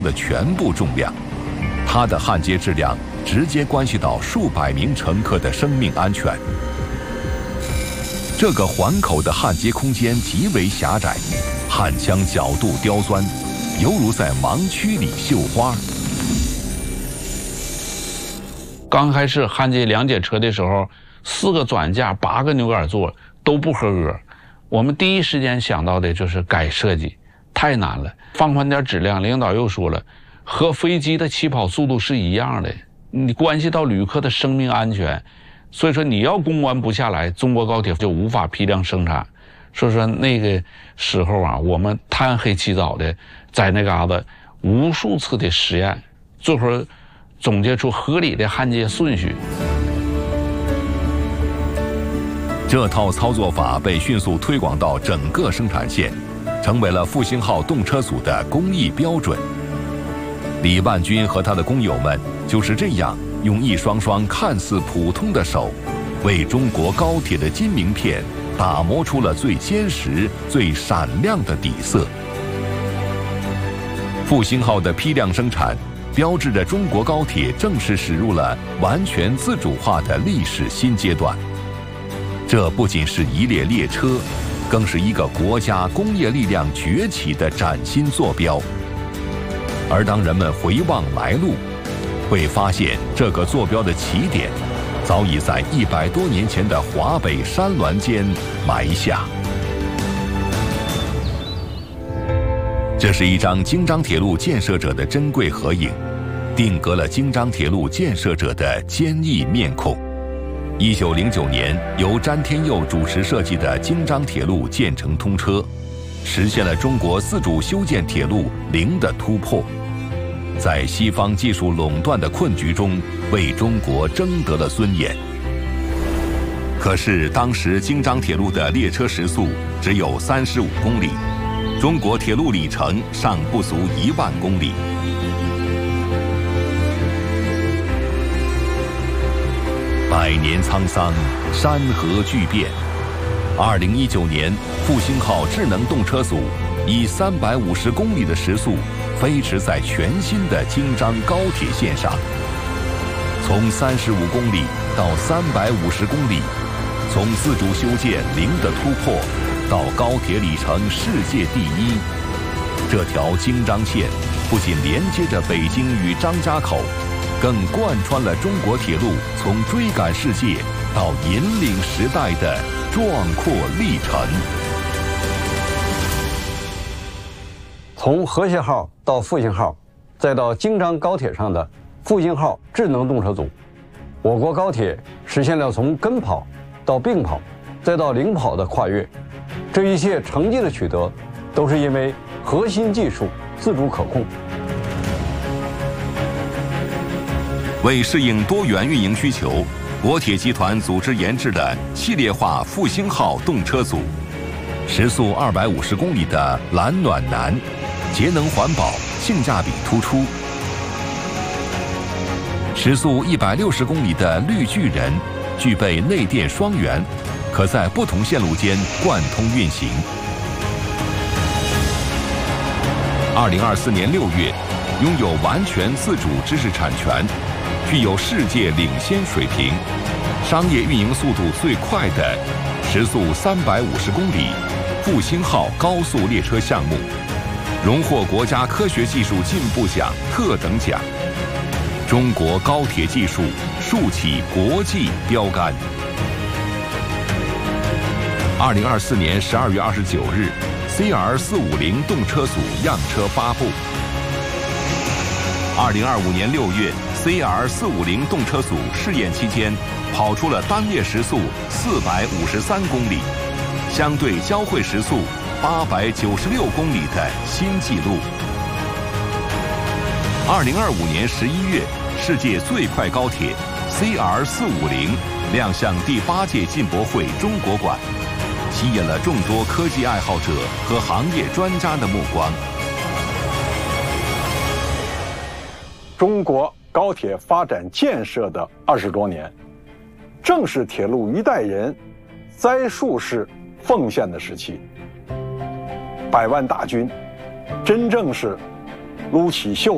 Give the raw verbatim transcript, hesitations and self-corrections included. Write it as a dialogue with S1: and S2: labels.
S1: 的全部重量，它的焊接质量直接关系到数百名乘客的生命安全。这个环口的焊接空间极为狭窄，焊枪角度刁钻，犹如在盲区里绣花。
S2: 刚开始焊接两节车的时候，四个转架、八个扭杆座都不合格，我们第一时间想到的就是改设计，太难了。放宽点质量，领导又说了，和飞机的起跑速度是一样的，你关系到旅客的生命安全，所以说你要攻关不下来，中国高铁就无法批量生产。所以说那个时候啊，我们贪黑起早的在那嘎达无数次的实验，最后总结出合理的焊接顺序。
S1: 这套操作法被迅速推广到整个生产线，成为了复兴号动车组的工艺标准。李万军和他的工友们就是这样用一双双看似普通的手，为中国高铁的金名片打磨出了最坚实、最闪亮的底色。复兴号的批量生产，标志着中国高铁正式驶入了完全自主化的历史新阶段。这不仅是一列列车，更是一个国家工业力量崛起的崭新坐标。而当人们回望来路，会发现这个坐标的起点，早已在一百多年前的华北山峦间埋下。这是一张京张铁路建设者的珍贵合影，定格了京张铁路建设者的坚毅面孔。一九零九年，由詹天佑主持设计的京张铁路建成通车，实现了中国自主修建铁路零的突破，在西方技术垄断的困局中，为中国争得了尊严。可是，当时京张铁路的列车时速只有三十五公里，中国铁路里程尚不足一万公里。百年沧桑，山河巨变。二零一九年，复兴号智能动车组以三百五十公里的时速飞驰在全新的京张高铁线上。从三十五公里到三百五十公里，从自主修建零的突破到高铁里程世界第一，这条京张线不仅连接着北京与张家口，更贯穿了中国铁路从追赶世界到引领时代的壮阔历程。
S3: 从和谐号到复兴号，再到京张高铁上的复兴号智能动车组，我国高铁实现了从跟跑到并跑，再到领跑的跨越。这一切成绩的取得，都是因为核心技术自主可控。
S1: 为适应多元运营需求，国铁集团组织研制了系列化复兴号动车组，时速二百五十公里的蓝暖男，节能环保，性价比突出；时速一百六十公里的绿巨人，具备内电双元，可在不同线路间贯通运行。二零二四年六月，拥有完全自主知识产权，具有世界领先水平，商业运营速度最快的时速三百五十公里复兴号高速列车项目，荣获国家科学技术进步奖特等奖。中国高铁技术竖起国际标杆。二零二四年十二月二十九日 ，C R 四五零动车组样车发布。二零二五年六月 ，C R 四五零动车组试验期间，跑出了单列时速四百五十三公里，相对交会时速八百九十六公里的新纪录。二零二五年十一月，世界最快高铁 C R 四五零亮相第八届进博会中国馆，吸引了众多科技爱好者和行业专家的目光。
S4: 中国高铁发展建设的二十多年，正是铁路一代人栽树式奉献的时期。百万大军真正是撸起袖